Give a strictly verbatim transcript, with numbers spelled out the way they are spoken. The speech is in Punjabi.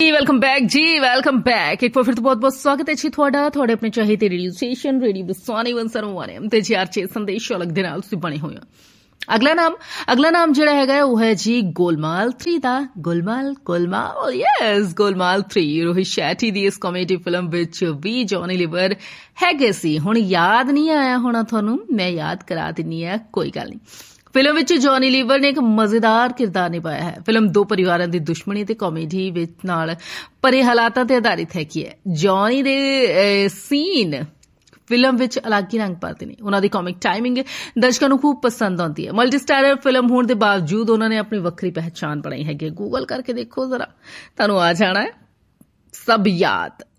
जी वेलकम बैक जी वेलकम बैक एक बार फिर तो बहुत बहुत स्वागत है जी ਤੁਹਾਡਾ ਤੁਹਾਡੇ ਆਪਣੇ ਚਾਹੀਦੇ ਰੇਡੀਓ ਸਟੇਸ਼ਨ ਰੇਡੀਓ ਬਸਵਾਨੀ ਇੱਕ ਸੌ ਇੱਕ ਐਮ ਤੇ ਜੀ ਆਰਚੇ ਸੰਦੇਸ਼ ਅਲੱਗ ਦੇ ਨਾਲ ਤੁਸੀਂ ਬਣੇ ਹੋਏ ਹੋ। ਅਗਲਾ ਨਾਮ ਅਗਲਾ ਨਾਮ ਜਿਹੜਾ ਹੈਗਾ ਉਹ ਹੈ ਜੀ ਗੋਲਮਾਲ ਥ੍ਰੀ ਦਾ ਗੋਲਮਾਲ ਗੋਲਮਾਲ ਯੈਸ ਗੋਲਮਾਲ ਥ੍ਰੀ ਰੋਹਿਤ ਸ਼ੈਟੀ ਦੀ ਇਸ ਕਾਮੇਡੀ ਫਿਲਮ ਵਿੱਚ ਵੀ ਜੌਨੀ ਲੀਵਰ ਹੈਗੇ ਸੀ। ਹੁਣ ਯਾਦ ਨਹੀਂ ਆਇਆ ਹੋਣਾ ਤੁਹਾਨੂੰ, ਮੈਂ ਯਾਦ ਕਰਾ ਦਿੰਨੀ ਆ, ਕੋਈ ਗੱਲ ਨਹੀਂ। ਫਿਲਮ ਵਿੱਚ ਜੌਨੀ ਲੀਵਰ ਨੇ ਇੱਕ ਮਜ਼ੇਦਾਰ ਕਿਰਦਾਰ ਨਿਭਾਇਆ ਹੈ। ਫਿਲਮ ਦੋ ਪਰਿਵਾਰਾਂ ਦੀ ਦੁਸ਼ਮਣੀ ਤੇ ਕਾਮੇਡੀ ਵਿੱਚ ਨਾਲ ਭਰੇ ਹਾਲਾਤਾਂ ਤੇ ਆਧਾਰਿਤ ਹੈਗੀ ਹੈ। ਜੌਨੀ ਦੇ ਸੀਨ ਫਿਲਮ ਵਿੱਚ ਅਲੱਗ ਹੀ ਰੰਗ ਭਰਦੇ ਨੇ। ਉਹਨਾਂ ਦੀ ਕਾਮਿਕ ਟਾਈਮਿੰਗ ਦਰਸ਼ਕਾਂ ਨੂੰ ਖੂਬ ਪਸੰਦ ਆਉਂਦੀ ਹੈ। ਮਲਟੀ ਸਟਾਰਰ ਫਿਲਮ ਹੋਣ ਦੇ ਬਾਵਜੂਦ ਉਹਨਾਂ ਨੇ ਆਪਣੀ ਵੱਖਰੀ ਪਹਿਚਾਣ ਬਣਾਈ ਹੈਗੀ। ਗੂਗਲ ਕਰਕੇ ਦੇਖੋ ਜ਼ਰਾ, ਤੁਹਾਨੂੰ ਆ ਜਾਣਾ ਹੈ ਸਭ ਯਾਦ।